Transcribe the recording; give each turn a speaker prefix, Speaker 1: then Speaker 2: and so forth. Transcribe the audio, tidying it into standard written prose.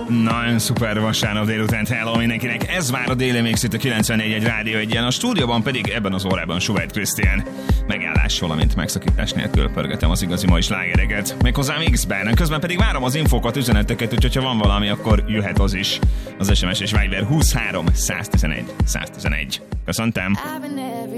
Speaker 1: Nagyon szuper vasárnap délután, hello mindenkinek. Ez már a Déli Mix itt a 94.1 Rádió Egyen. A stúdióban pedig ebben az órában Schubert Krisztián. Megállás, valamint megszakítás nélkül pörgetem az igazi mai slágereket. Méghozzá Mixben. Közben pedig várom az infokat, üzeneteket, úgyhogy ha van valami, akkor jöhet az is. Az SMS és Viber 23 111 111. Köszöntem.